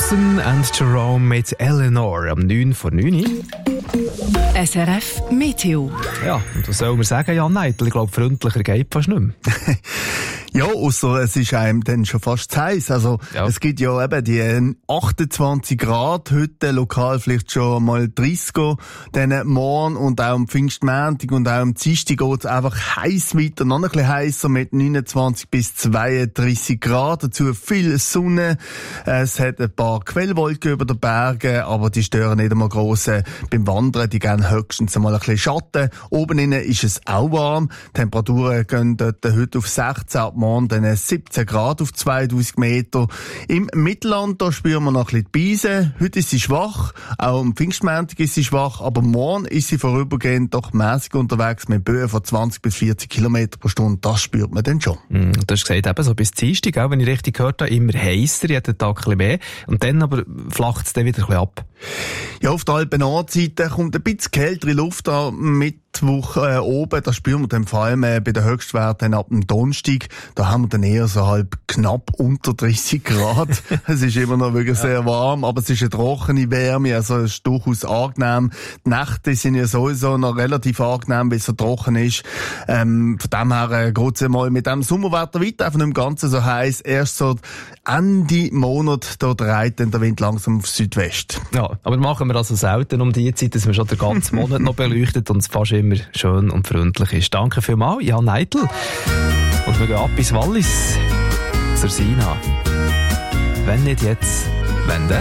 Robson and Jerome mit Eleanor am 9 vor 9. SRF Meteo. Ja, und was soll man sagen, Jan Neidl? Ich glaube, freundlicher geht fast nicht mehr. Ja, ausser es ist einem dann schon fast zu heiß. Also, Es gibt ja eben die 28 Grad heute, lokal vielleicht schon mal 30 Grad, dann morgen und auch am Pfingstmontag und auch am Dienstag geht's einfach heiß weiter, noch ein bisschen heißer mit 29 bis 32 Grad. Dazu viel Sonne. Es hat ein paar Quellwolken über den Bergen, aber die stören nicht einmal gross beim Wandern. Die geben höchstens einmal ein bisschen Schatten. Oben innen ist es auch warm. Die Temperaturen gehen dort heute auf 16, ab morgen dann 17 Grad auf 2000 Meter. Im Mittelland, da spüren wir noch ein bisschen die Beise. Heute ist sie schwach. Auch am Pfingstmontag ist sie schwach. Aber morgen ist sie vorübergehend doch mäßig unterwegs mit Böen von 20 bis 40 Kilometer pro Stunde. Das spürt man dann schon. Du hast gesagt, eben so bis Dienstag, auch wenn ich richtig gehört habe, immer heißer, jeden Tag ein bisschen mehr. Und dann aber flacht es dann wieder ein bisschen ab. Ja, auf der Alpenordseite kommt ein bisschen kältere Luft an Mittwoch oben. Das spüren wir dann vor allem bei den Höchstwerten ab dem Donnerstag. Da haben wir dann eher so halb knapp unter 30 Grad. Es ist immer noch wirklich sehr warm, aber es ist eine trockene Wärme, also es ist durchaus angenehm. Die Nächte sind ja sowieso noch relativ angenehm, weil es so trocken ist. Von dem her geht es mal mit dem Sommerwetter weiter, einfach nicht im Ganzen so heiß. Erst so Ende Monat, da dreht dann der Wind langsam auf Südwest. Ja, aber machen wir also selten um die Zeit, dass man schon den ganzen Monat noch beleuchtet und es fast immer schön und freundlich ist. Danke vielmals, Jan Neidl. Und wir gehen ab ins Wallis, zur Sina. Wenn nicht jetzt, wenn dann?